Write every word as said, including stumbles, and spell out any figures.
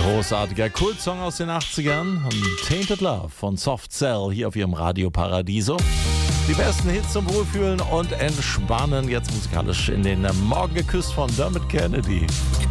Großartiger Kultsong aus den achtzigern. Tainted Love von Soft Cell hier auf ihrem Radio Paradiso. Die besten Hits zum Wohlfühlen und Entspannen. Jetzt musikalisch in den Morgen geküsst von Dermot Kennedy.